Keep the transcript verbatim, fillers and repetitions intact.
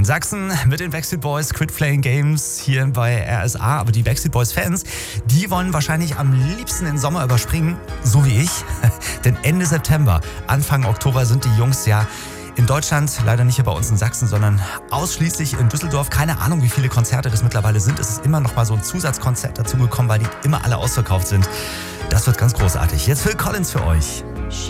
Sachsen mit den Backstreet Boys, Quit Playing Games hier bei R S A. Aber die Backstreet Boys Fans, die wollen wahrscheinlich am liebsten den Sommer überspringen, so wie ich. Denn Ende September, Anfang Oktober sind die Jungs ja in Deutschland, leider nicht hier bei uns in Sachsen, sondern ausschließlich in Düsseldorf. Keine Ahnung, wie viele Konzerte das mittlerweile sind. Es ist immer noch mal so ein Zusatzkonzert dazugekommen, weil die immer alle ausverkauft sind. Das wird ganz großartig. Jetzt Phil Collins für euch.